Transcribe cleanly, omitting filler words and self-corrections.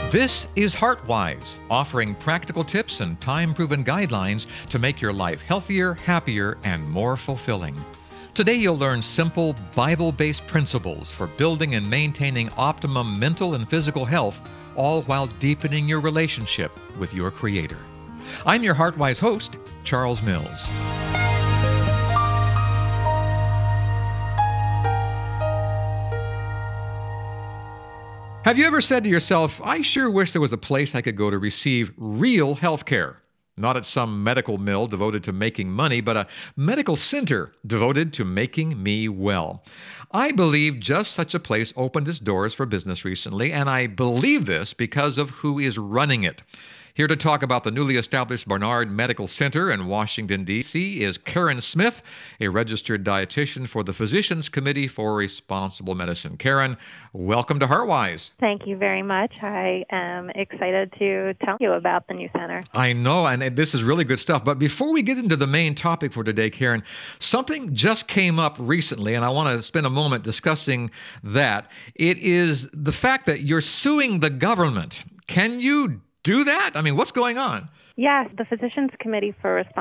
This is HeartWise, offering practical tips and time-proven guidelines to make your life healthier, happier, and more fulfilling. Today you'll learn simple, Bible-based principles for building and maintaining optimum mental and physical health, all while deepening your relationship with your Creator. I'm your HeartWise host, Charles Mills. Have you ever said to yourself, I sure wish there was a place I could go to receive real health care? Not at some medical mill devoted to making money, but a medical center devoted to making me well. I believe just such a place opened its doors for business recently, and I believe this because of who is running it. Here to talk about the newly established Barnard Medical Center in Washington, D.C. is Karen Smith, a registered dietitian for the Physicians Committee for Responsible Medicine. Karen, welcome to HeartWise. Thank you very much. I am excited to tell you about the new center. I know, and this is really good stuff. But before we get into the main topic for today, Karen, something just came up recently, and I want to spend a moment discussing that. It is the fact that you're suing the government. Can you do that? I mean, what's going on? Yes, the Physicians Committee for Responsible